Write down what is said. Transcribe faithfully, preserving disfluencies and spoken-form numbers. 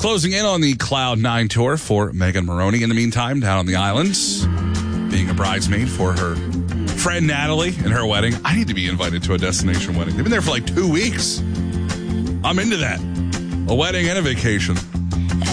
Closing in on the Cloud nine tour for Megan Moroney. In the meantime, down on the islands, being a bridesmaid for her friend Natalie and her wedding. I need to be invited to a destination wedding. They've been there for like two weeks. I'm into that. A wedding and a vacation.